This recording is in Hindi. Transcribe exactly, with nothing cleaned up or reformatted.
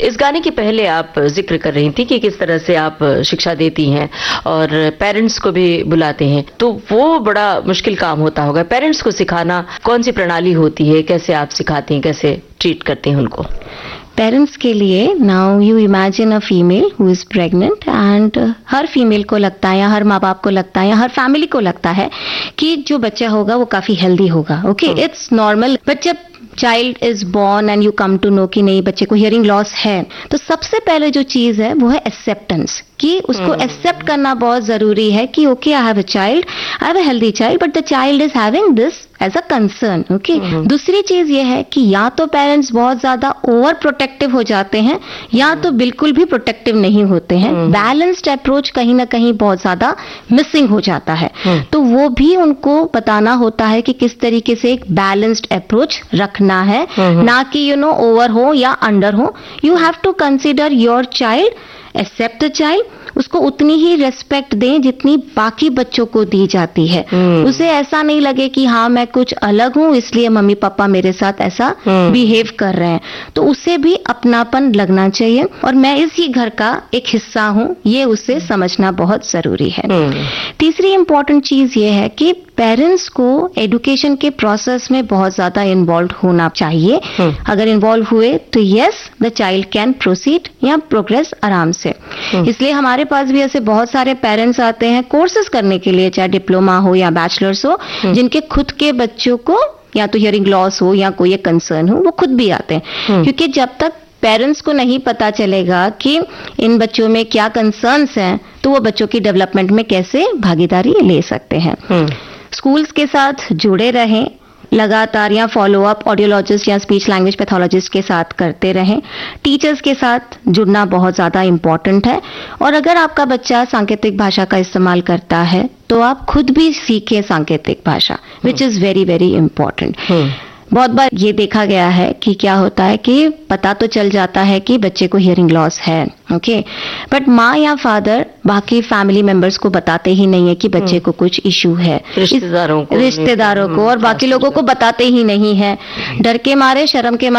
इस गाने के पहले आप जिक्र कर रही थी कि किस तरह से आप शिक्षा देती हैं और पेरेंट्स को भी बुलाते हैं, तो वो बड़ा मुश्किल काम होता होगा। पेरेंट्स को सिखाना कौन सी प्रणाली होती है, कैसे आप सिखाती हैं, कैसे ट्रीट करते हैं उनको? पेरेंट्स के लिए, now you imagine a female who is pregnant and her female को लगता है या हर माँ बाप को लगता है या हर फैमिली को लगता है कि जो बच्चा होगा वो काफी हेल्दी होगा। Okay, it's normal. बट जब child is born and you come to know कि नहीं, बच्चे को हियरिंग लॉस है, तो सबसे पहले जो चीज है वो है एक्सेप्टेंस, कि उसको एक्सेप्ट करना बहुत जरूरी है कि okay, I have a child, I have a healthy child, but the child is having this as a concern. Okay, दूसरी चीज ये है कि या तो पेरेंट्स बहुत ज्यादा ओवर प्रोटेक्टिव हो जाते हैं या तो बिल्कुल भी प्रोटेक्टिव नहीं होते हैं। बैलेंस्ड अप्रोच कहीं ना कहीं बहुत ज्यादा मिसिंग हो जाता है, तो वो भी उनको बताना होता है कि किस तरीके से एक बैलेंस्ड अप्रोच रखना है, ना कि यू नो ओवर हो या अंडर हो। You have to consider your child, accept the child, उसको उतनी ही रेस्पेक्ट दें जितनी बाकी बच्चों को दी जाती है। hmm. उसे ऐसा नहीं लगे कि हाँ मैं कुछ अलग हूं इसलिए मम्मी पापा मेरे साथ ऐसा hmm. बिहेव कर रहे हैं, तो उसे भी अपनापन लगना चाहिए और मैं इसी घर का एक हिस्सा हूं, ये उसे समझना बहुत जरूरी है। hmm. तीसरी इंपॉर्टेंट चीज ये है कि पेरेंट्स को एजुकेशन के प्रोसेस में बहुत ज्यादा इन्वॉल्व होना चाहिए। hmm. अगर इन्वॉल्व हुए तो yes, the child can proceed या प्रोग्रेस आराम से। hmm. इसलिए हमारे पास भी ऐसे बहुत सारे पेरेंट्स आते हैं कोर्सेज करने के लिए, चाहे डिप्लोमा हो या बैचलर्स हो, hmm. जिनके खुद के बच्चों को या तो हियरिंग लॉस हो या कोई एक कंसर्न हो, वो खुद भी आते हैं। hmm. क्योंकि जब तक पेरेंट्स को नहीं पता चलेगा कि इन बच्चों में क्या कंसर्न्स हैं, तो वो बच्चों की डेवलपमेंट में कैसे भागीदारी ले सकते हैं। hmm. स्कूल्स के साथ जुड़े रहें, लगातार या फॉलो अप ऑडियोलॉजिस्ट या स्पीच लैंग्वेज पैथोलॉजिस्ट के साथ करते रहें। टीचर्स के साथ जुड़ना बहुत ज़्यादा इम्पॉर्टेंट है, और अगर आपका बच्चा सांकेतिक भाषा का इस्तेमाल करता है तो आप खुद भी सीखें सांकेतिक भाषा, which is very very important. बहुत बार ये देखा गया है कि क्या होता है कि पता तो चल जाता है कि बच्चे को हियरिंग लॉस है, ओके, बट माँ या फादर बाकी फैमिली मेंबर्स को बताते ही नहीं है कि बच्चे को कुछ इशू है, रिश्तेदारों को रिश्तेदारों को और बाकी लोगों को बताते ही नहीं है, डर के मारे, शर्म के मारे